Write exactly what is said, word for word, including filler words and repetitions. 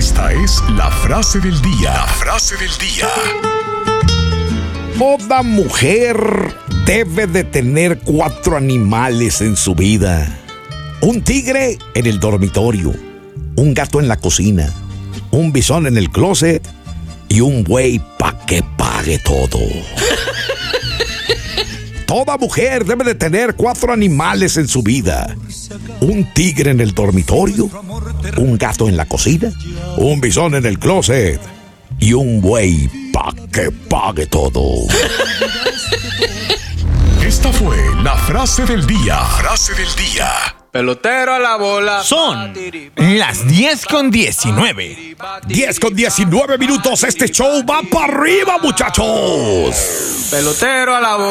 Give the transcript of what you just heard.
Esta es la frase del día. La frase del día. Toda mujer debe de tener cuatro animales en su vida. Un tigre en el dormitorio, un gato en la cocina, un bisón en el closet y un buey pa' que pague todo. Toda mujer debe de tener cuatro animales en su vida. Un tigre en el dormitorio, un gato en la cocina, un bisón en el closet y un buey pa' que pague todo. Esta fue la frase del día. Frase del día. Pelotero a la bola. Son las diez con diecinueve. diez con diecinueve minutos. Este show va para arriba, muchachos. Pelotero a la bola.